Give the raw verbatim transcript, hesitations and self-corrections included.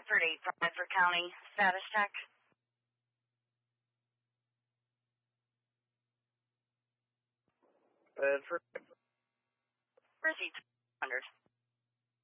Bedford eight, Bedford County, status check. Bedford. Received two hundred.